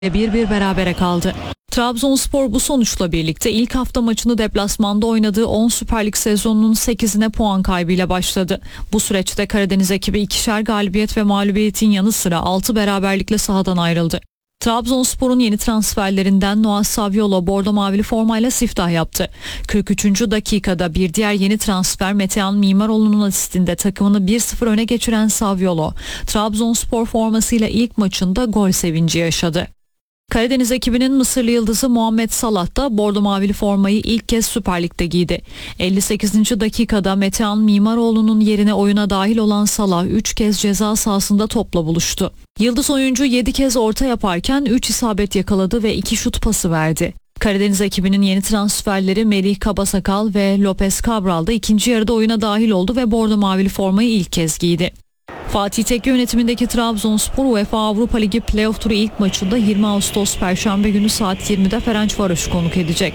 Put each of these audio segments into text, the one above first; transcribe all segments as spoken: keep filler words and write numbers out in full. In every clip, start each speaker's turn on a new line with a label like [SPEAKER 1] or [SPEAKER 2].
[SPEAKER 1] bir bir berabere kaldı. Trabzonspor bu sonuçla birlikte ilk hafta maçını deplasmanda oynadığı on Süper Lig sezonunun sekizine puan kaybıyla başladı. Bu süreçte Karadeniz ekibi ikişer galibiyet ve mağlubiyetin yanı sıra altı beraberlikle sahadan ayrıldı. Trabzonspor'un yeni transferlerinden Noah Saviolo bordo mavili formayla siftah yaptı. kırk üçüncü dakikada bir diğer yeni transfer Metehan Mimaroğlu'nun asistinde takımını bir sıfır öne geçiren Saviolo, Trabzonspor formasıyla ilk maçında gol sevinci yaşadı. Karadeniz ekibinin Mısırlı yıldızı Muhammed Salah da bordo mavili formayı ilk kez Süper Lig'de giydi. elli sekizinci dakikada Metehan Mimaroğlu'nun yerine oyuna dahil olan Salah üç kez ceza sahasında topla buluştu. Yıldız oyuncu yedi kez orta yaparken üç isabet yakaladı ve iki şut pası verdi. Karadeniz ekibinin yeni transferleri Melih Kabasakal ve Lopez Cabral da ikinci yarıda oyuna dahil oldu ve bordo mavili formayı ilk kez giydi. Fatih Tekke yönetimindeki Trabzonspor UEFA Avrupa Ligi playoff turu ilk maçında yirmi Ağustos Perşembe günü saat yirmide Ferencvaros'u konuk edecek.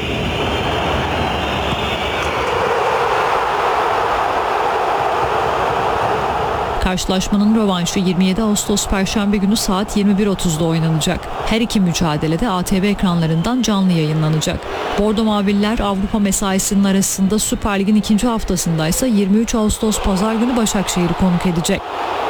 [SPEAKER 1] Karşılaşmanın rövanşı yirmi yedi Ağustos Perşembe günü saat yirmi bir otuzda oynanacak. Her iki mücadelede A T V ekranlarından canlı yayınlanacak. Bordo Maviller Avrupa mesaisinin arasında Süper Lig'in ikinci haftasındaysa yirmi üç Ağustos Pazar günü Başakşehir'i konuk edecek.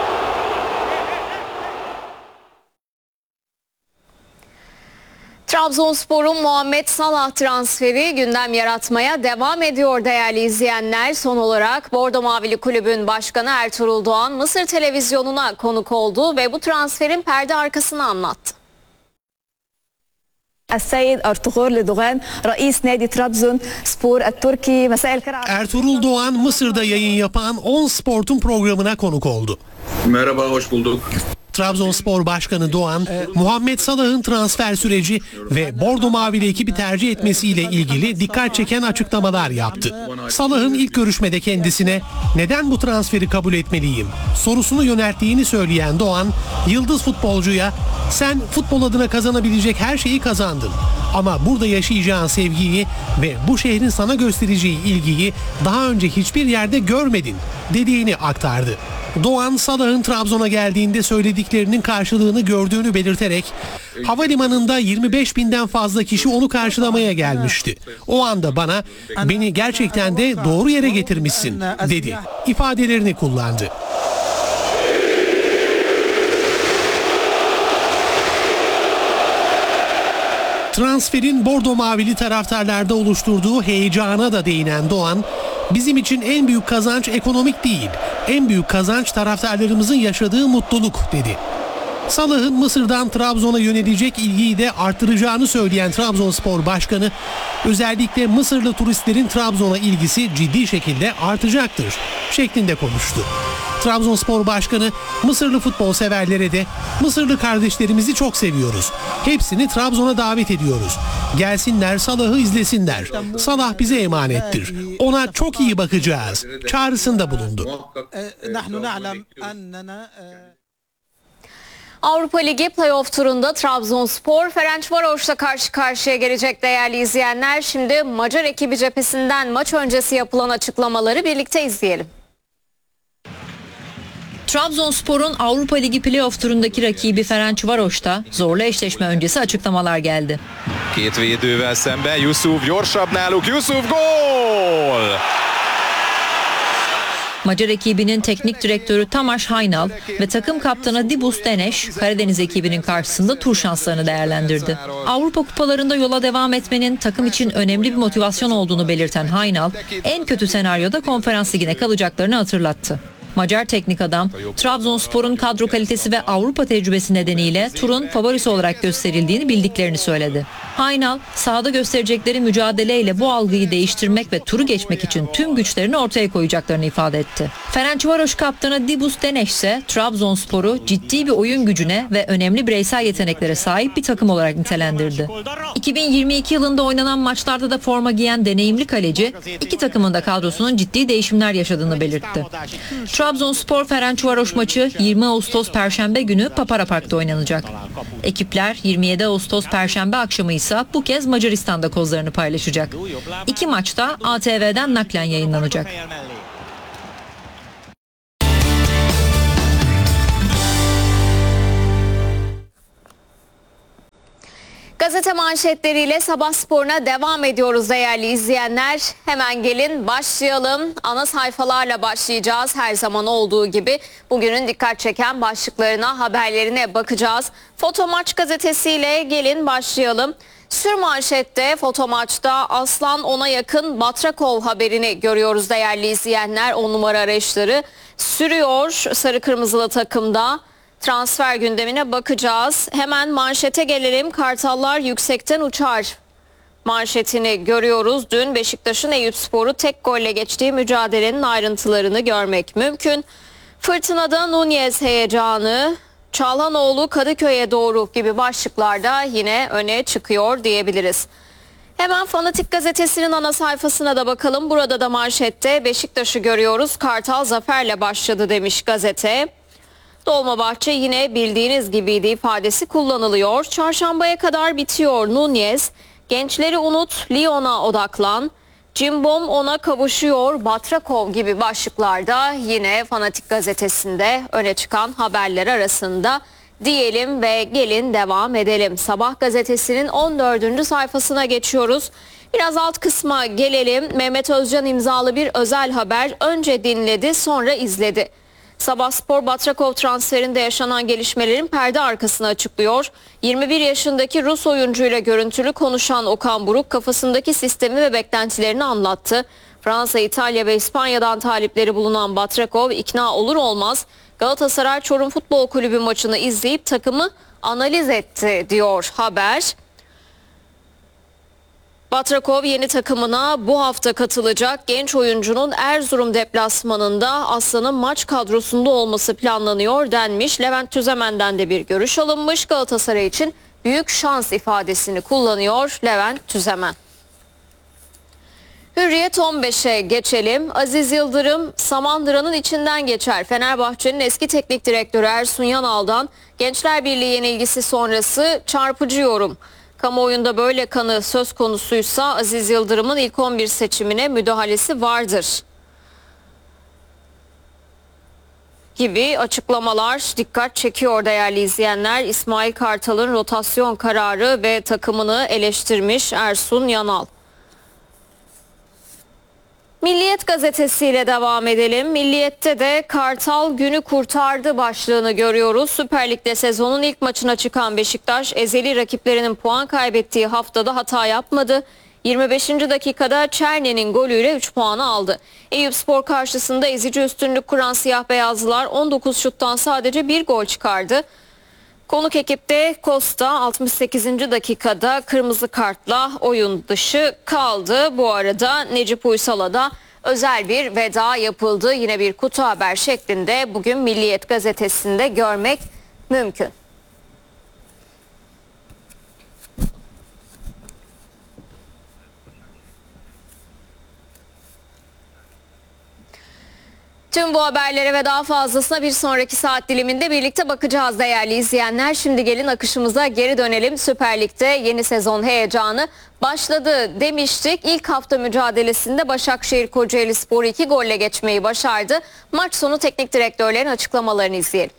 [SPEAKER 2] Trabzonspor'un Muhammed Salah transferi gündem yaratmaya devam ediyor değerli izleyenler. Son olarak Bordo Mavili Kulübün Başkanı Ertuğrul Doğan Mısır televizyonuna konuk oldu ve bu transferin perde arkasını anlattı.
[SPEAKER 3] السيد أرطغرل دوغان رئيس نادي Trabzonspor التركي مساء الخير.
[SPEAKER 4] Ertuğrul Doğan Mısır'da yayın yapan On Sport'un programına konuk oldu.
[SPEAKER 5] Merhaba, hoş bulduk.
[SPEAKER 4] Trabzonspor Başkanı Doğan, Muhammed Salah'ın transfer süreci ve Bordo Mavili ekibi tercih etmesiyle ilgili dikkat çeken açıklamalar yaptı. Salah'ın ilk görüşmede kendisine neden bu transferi kabul etmeliyim sorusunu yönelttiğini söyleyen Doğan, yıldız futbolcuya sen futbol adına kazanabilecek her şeyi kazandın ama burada yaşayacağın sevgiyi ve bu şehrin sana göstereceği ilgiyi daha önce hiçbir yerde görmedin dediğini aktardı. Doğan, Salah'ın Trabzon'a geldiğinde söylediklerinin karşılığını gördüğünü belirterek havalimanında yirmi beş binden fazla kişi onu karşılamaya gelmişti. O anda bana beni gerçekten de doğru yere getirmişsin dedi ifadelerini kullandı. Transferin Bordo Mavili taraftarlarda oluşturduğu heyecana da değinen Doğan, bizim için en büyük kazanç ekonomik değil, en büyük kazanç taraftarlarımızın yaşadığı mutluluk dedi. Salah'ın Mısır'dan Trabzon'a yönelecek ilgiyi de artıracağını söyleyen Trabzonspor Başkanı, özellikle Mısırlı turistlerin Trabzon'a ilgisi ciddi şekilde artacaktır şeklinde konuştu. Trabzonspor Başkanı, Mısırlı futbol severlere de Mısırlı kardeşlerimizi çok seviyoruz. Hepsini Trabzon'a davet ediyoruz. Gelsinler, Salah'ı izlesinler. Salah bize emanettir. Ona çok iyi bakacağız çağrısında bulundu.
[SPEAKER 2] Avrupa Ligi playoff turunda Trabzonspor Ferencvaros'la karşı karşıya gelecek değerli izleyenler. Şimdi Macar ekibi cephesinden maç öncesi yapılan açıklamaları birlikte izleyelim.
[SPEAKER 1] Trabzonspor'un Avrupa Ligi playoff turundaki rakibi Ferencvaros'ta zorlu eşleşme öncesi açıklamalar geldi.
[SPEAKER 6] Két védővel szemben Yusuf gyorsabb náluk, Yusuf gól!
[SPEAKER 1] Macar ekibinin teknik direktörü Tamás Hajnal ve takım kaptanı Dibus Deneş, Karadeniz ekibinin karşısında tur şanslarını değerlendirdi. Avrupa kupalarında yola devam etmenin takım için önemli bir motivasyon olduğunu belirten Hajnal, en kötü senaryoda Konferans Ligi'ne kalacaklarını hatırlattı. Macar teknik adam, Trabzonspor'un kadro kalitesi ve Avrupa tecrübesi nedeniyle turun favorisi olarak gösterildiğini bildiklerini söyledi. Hajnal, sahada gösterecekleri mücadeleyle bu algıyı değiştirmek ve turu geçmek için tüm güçlerini ortaya koyacaklarını ifade etti. Ferencvaros kaptanı Dibus Deneş ise Trabzonspor'u ciddi bir oyun gücüne ve önemli bireysel yeteneklere sahip bir takım olarak nitelendirdi. iki bin yirmi iki yılında oynanan maçlarda da forma giyen deneyimli kaleci, iki takımın da kadrosunun ciddi değişimler yaşadığını belirtti. Trabzonspor Ferencvaros maçı yirmi Ağustos Perşembe günü Papara Park'ta oynanacak. Ekipler yirmi yedi Ağustos Perşembe akşamı ise bu kez Macaristan'da kozlarını paylaşacak. İki maçta A T V'den naklen yayınlanacak.
[SPEAKER 2] Gazete manşetleriyle sabah sporuna devam ediyoruz değerli izleyenler. Hemen gelin başlayalım. Ana sayfalarla başlayacağız her zaman olduğu gibi. Bugünün dikkat çeken başlıklarına, haberlerine bakacağız. Fotomaç gazetesiyle gelin başlayalım. Sürmanşette Fotomaç'ta Aslan ona yakın Batrakov haberini görüyoruz değerli izleyenler. On numara arayışları sürüyor sarı kırmızılı takımda. Transfer gündemine bakacağız. Hemen manşete gelelim. Kartallar yüksekten uçar manşetini görüyoruz. Dün Beşiktaş'ın Eyüpspor'u tek golle geçtiği mücadelenin ayrıntılarını görmek mümkün. Fırtınada Nunez heyecanı, Çağlanoğlu Kadıköy'e doğru gibi başlıklarda yine öne çıkıyor diyebiliriz. Hemen Fanatik gazetesinin ana sayfasına da bakalım. Burada da manşette Beşiktaş'ı görüyoruz. Kartal zaferle başladı demiş gazete. Dolmabahçe yine bildiğiniz gibiydi ifadesi kullanılıyor. Çarşambaya kadar bitiyor Nunez. Gençleri unut, Lyon'a odaklan. Cimbom ona kavuşuyor, Batrakov gibi başlıklarda yine Fanatik gazetesinde öne çıkan haberler arasında diyelim ve gelin devam edelim. Sabah gazetesinin on dördüncü sayfasına geçiyoruz. Biraz alt kısma gelelim. Mehmet Özcan imzalı bir özel haber. Önce dinledi, sonra izledi. Sabah Spor Batrakov transferinde yaşanan gelişmelerin perde arkasını açıklıyor. yirmi bir yaşındaki Rus oyuncuyla görüntülü konuşan Okan Buruk kafasındaki sistemi ve beklentilerini anlattı. Fransa, İtalya ve İspanya'dan talipleri bulunan Batrakov ikna olur olmaz Galatasaray Çorum Futbol Kulübü maçını izleyip takımı analiz etti diyor haber. Batrakov yeni takımına bu hafta katılacak. Genç oyuncunun Erzurum deplasmanında Aslan'ın maç kadrosunda olması planlanıyor denmiş. Levent Tüzemen'den de bir görüş alınmış. Galatasaray için büyük şans ifadesini kullanıyor Levent Tüzemen. Hürriyet on beşe geçelim. Aziz Yıldırım Samandıra'nın içinden geçer. Fenerbahçe'nin eski teknik direktörü Ersun Yanal'dan Gençler Birliği yenilgisi sonrası çarpıcı yorum. Kamuoyunda böyle kanı söz konusuysa Aziz Yıldırım'ın ilk on bir seçimine müdahalesi vardır gibi açıklamalar dikkat çekiyor değerli izleyenler. İsmail Kartal'ın rotasyon kararı ve takımını eleştirmiş Ersun Yanal. Milliyet gazetesiyle devam edelim. Milliyet'te de Kartal günü kurtardı başlığını görüyoruz. Süper Lig'de sezonun ilk maçına çıkan Beşiktaş ezeli rakiplerinin puan kaybettiği haftada hata yapmadı. yirmi beşinci dakikada Çerne'nin golüyle üç puanı aldı. Eyüpspor karşısında ezici üstünlük kuran siyah beyazlılar on dokuz şuttan sadece bir gol çıkardı. Konuk ekipte Costa altmış sekizinci dakikada kırmızı kartla oyun dışı kaldı. Bu arada Necip Uysal'a da özel bir veda yapıldı. Yine bir kutu haber şeklinde bugün Milliyet gazetesinde görmek mümkün. Tüm bu haberlere ve daha fazlasına bir sonraki saat diliminde birlikte bakacağız değerli izleyenler. Şimdi gelin akışımıza geri dönelim. Süper Lig'de yeni sezon heyecanı başladı demiştik. İlk hafta mücadelesinde Başakşehir Kocaelispor'u iki golle geçmeyi başardı. Maç sonu teknik direktörlerin açıklamalarını izleyelim.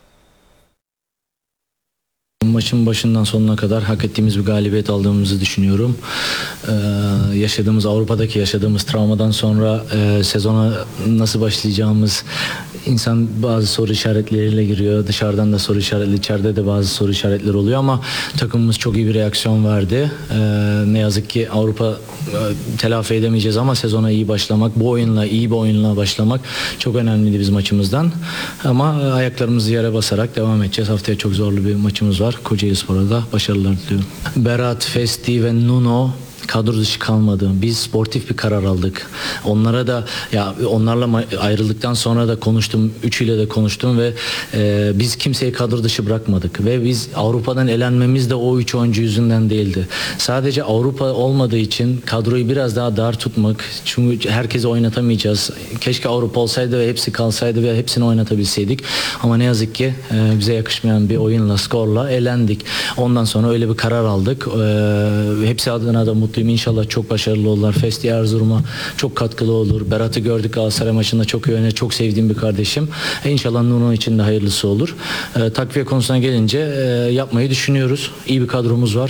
[SPEAKER 7] Maçın başından sonuna kadar hak ettiğimiz bir galibiyet aldığımızı düşünüyorum. Ee, yaşadığımız Avrupa'daki yaşadığımız travmadan sonra e, sezona nasıl başlayacağımız insan bazı soru işaretleriyle giriyor. Dışarıdan da soru işaretli, içeride de bazı soru işaretleri oluyor ama takımımız çok iyi bir reaksiyon verdi. Ee, ne yazık ki Avrupa e, telafi edemeyeceğiz ama sezona iyi başlamak, bu oyunla iyi bir oyunla başlamak çok önemliydi bizim maçımızdan. Ama e, ayaklarımızı yere basarak devam edeceğiz. Haftaya çok zorlu bir maçımız var. Kocaelispor'a da başarılar diliyorum. Berat, Festi ve Nuno kadro dışı kalmadı. Biz sportif bir karar aldık. Onlara da ya onlarla ayrıldıktan sonra da konuştum. Üçüyle de konuştum ve e, biz kimseyi kadro dışı bırakmadık ve biz Avrupa'dan elenmemiz de o üç oyuncu yüzünden değildi. Sadece Avrupa olmadığı için kadroyu biraz daha dar tutmak. Çünkü herkesi oynatamayacağız. Keşke Avrupa olsaydı ve hepsi kalsaydı ve hepsini oynatabilseydik. Ama ne yazık ki e, bize yakışmayan bir oyunla, skorla elendik. Ondan sonra öyle bir karar aldık. E, hepsi adına da mutluyum. İnşallah çok başarılı olurlar. Festi Erzurum'a çok katkılı olur. Berat'ı gördük Galatasaray maçında, çok iyi oynadı. Çok sevdiğim bir kardeşim. E İnşallah Nuno için de hayırlısı olur. E, takviye konusuna gelince e, yapmayı düşünüyoruz. İyi bir kadromuz var.